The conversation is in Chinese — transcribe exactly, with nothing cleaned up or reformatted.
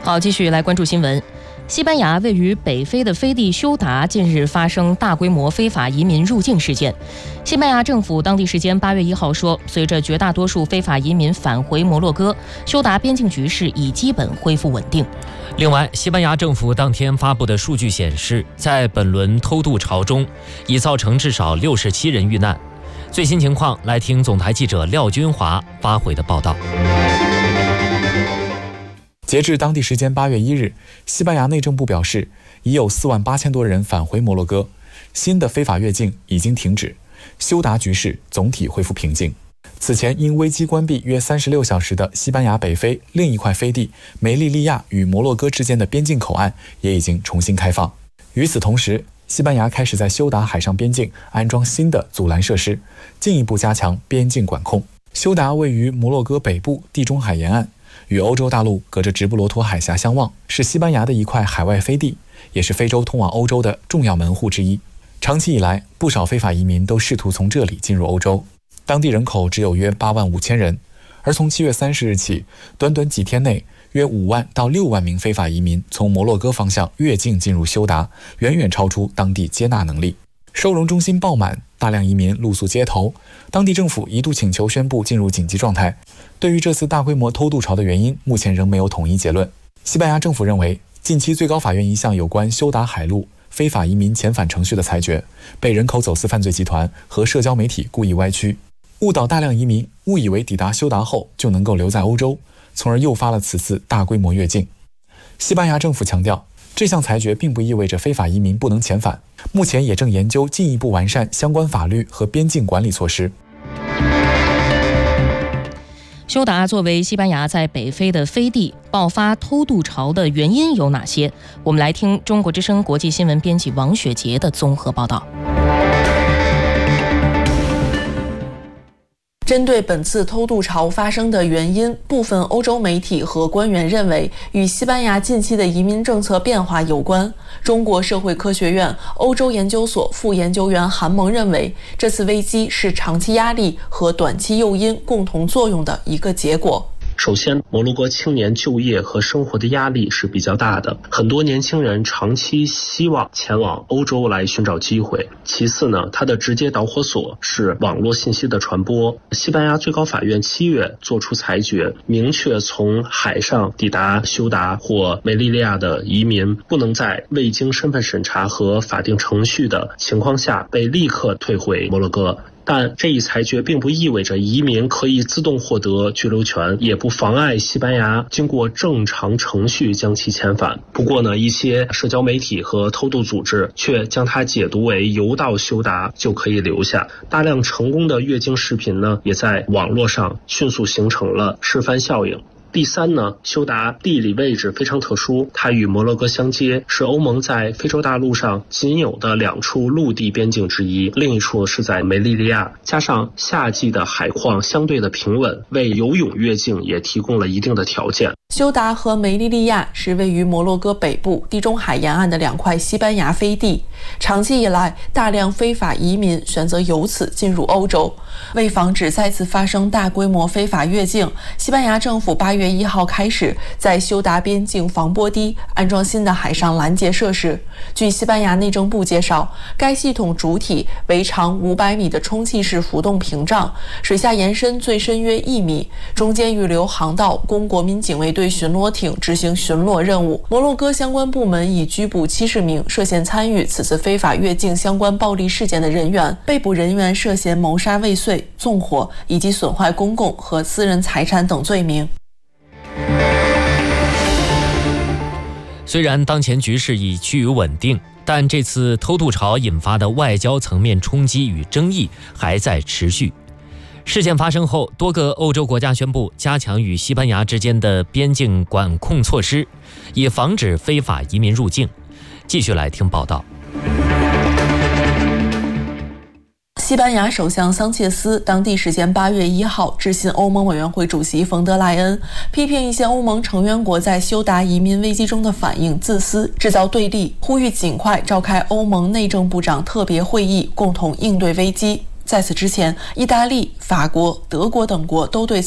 好，继续来关注新闻。西班牙位于北非的飞地休达近日发生大规模非法移民入境事件。西班牙政府当地时间八月一号说，随着绝大多数非法移民返回摩洛哥，休达边境局势已基本恢复稳定。 另外，西班牙政府当天发布的数据显示，在本轮偷渡潮中，已造成至少六十七人遇难。最新情况，来听总台记者廖军华发回的报道。 截至当地时间八月一日，西班牙内政部表示，已有四万八千多人返回摩洛哥，新的非法越境已经停止，休达局势总体恢复平静。此前因危机关闭约三十六小时的西班牙北非另一块飞地梅利利亚与摩洛哥之间的边境口岸也已经重新开放。与此同时，西班牙开始在休达海上边境安装新的阻拦设施，进一步加强边境管控。休达位于摩洛哥北部地中海沿岸，与欧洲大陆隔着直布罗陀海峡相望，是西班牙的一块海外飞地，也是非洲通往欧洲的重要门户之一。长期以来，不少非法移民都试图从这里进入欧洲。当地人口只有约八万五千人，而从七月三十日起，短短几天内，约五万到六万名非法移民从摩洛哥方向越境进入休达，远远超出当地接纳能力。收容中心爆满，大量移民露宿街头，当地政府一度请求宣布进入紧急状态。对于这次大规模偷渡潮的原因，目前仍没有统一结论。西班牙政府认为，近期最高法院一项有关休达海路非法移民遣返程序的裁决，被人口走私犯罪集团和社交媒体故意歪曲，误导大量移民误以为抵达休达后就能够留在欧洲，从而诱发了此次大规模越境。西班牙政府强调，这项裁决并不意味着非法移民不能遣返，目前也正研究进一步完善相关法律和边境管理措施。 休达作为西班牙在北非的飞地，爆发偷渡潮的原因有哪些？我们来听中国之声国际新闻编辑王雪杰的综合报道。 针对本次偷渡潮发生的原因，部分欧洲媒体和官员认为与西班牙近期的移民政策变化有关。中国社会科学院欧洲研究所副研究员韩萌认为，这次危机是长期压力和短期诱因共同作用的一个结果。 首先，摩洛哥青年就业和生活的压力是比较大的，很多年轻人长期希望前往欧洲来寻找机会。其次呢，它的直接导火索是网络信息的传播。西班牙最高法院七月作出裁决，明确从海上抵达休达或梅利利亚的移民不能在未经身份审查和法定程序的情况下被立刻退回摩洛哥。但这一裁决并不意味着移民可以自动获得居留权，也不妨碍西班牙经过正常程序将其遣返。不过呢，一些社交媒体和偷渡组织却将它解读为游到休达就可以留下。大量成功的越境视频呢，也在网络上迅速形成了示范效应。第三呢，休达地理位置非常特殊，它与摩洛哥相接，是欧盟在非洲大陆上仅有的两处陆地边境之一，另一处是在梅利利亚。加上夏季的海况相对的平稳，为游泳越境也提供了一定的条件。 休达和梅利利亚是位于摩洛哥北部地中海沿岸的两块西班牙飞地，长期以来，大量非法移民选择由此进入欧洲。为防止再次发生大规模非法越境，西班牙政府八月一号开始在休达边境防波堤安装新的海上拦截设施。据西班牙内政部介绍，该系统主体为长五百米的充气式浮动屏障，水下延伸最深约一米，中间预留航道供国民警卫队巡逻艇执行巡逻任务。摩洛哥相关部门已拘捕七十名涉嫌参与此次非法越境相关暴力事件的人员，被捕人员涉嫌谋杀未遂、纵火以及损坏公共和私人财产等罪名。 虽然当前局势已趋于稳定，但这次偷渡潮引发的外交层面冲击与争议还在持续。事件发生后，多个欧洲国家宣布加强与西班牙之间的边境管控措施，以防止非法移民入境。继续来听报道。 西班牙首相桑切斯当地时间八月一号致信欧盟委员会主席冯德莱恩，批评一些欧盟成员国在休达移民危机中的反应自私，制造对立，呼吁尽快召开欧盟内政部长特别会议，共同应对危机。在此之前，意大利、法国、德国等国都对